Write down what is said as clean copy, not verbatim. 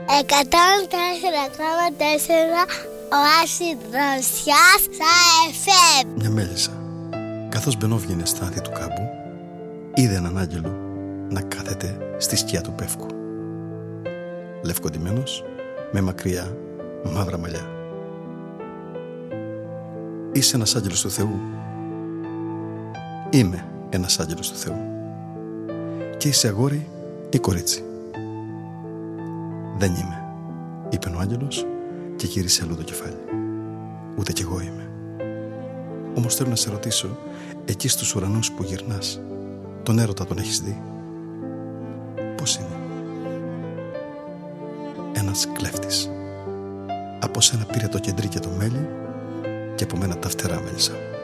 104,4 Οάση Δροσιάς στα FM. Μια μέλισσα, καθώς μπαινόβγαινε στα άθη του κάμπου, είδε έναν άγγελο να κάθεται στη σκιά του πεύκου, λευκοντυμένος, με μακριά μαύρα μαλλιά. «Είσαι ένας άγγελος του Θεού?» «Είμαι ένας άγγελος του Θεού». «Και είσαι αγόρι ή κορίτσι?» «Δεν είμαι», είπε ο άγγελος και γύρισε αλλού το κεφάλι. «Ούτε κι εγώ είμαι. Όμως θέλω να σε ρωτήσω, εκεί στους ουρανούς που γυρνάς, τον έρωτα τον έχεις δει? Πώς είναι?» «Ένας κλέφτης. Από σένα πήρε το κεντρί και το μέλι και από μένα τα φτερά, μέλισσα».